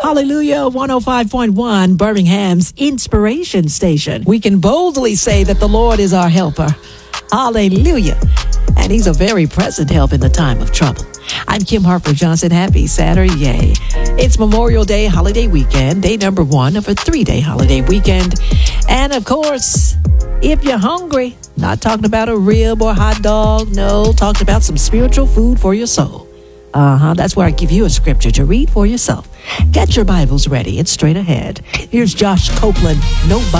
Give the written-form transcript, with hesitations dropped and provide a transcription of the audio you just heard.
Hallelujah, 105.1, Birmingham's Inspiration Station. We can boldly say that the Lord is our helper. Hallelujah. And he's a very present help in the time of trouble. I'm Kim Harper Johnson. Happy Saturday. It's Memorial Day holiday weekend, day number 1 of a 3-day holiday weekend. And of course, if you're hungry, not talking about a rib or hot dog, no, talking about some spiritual food for your soul. That's where I give you a scripture to read for yourself. Get your Bibles ready. It's straight ahead. Here's Josh Copeland. Nobody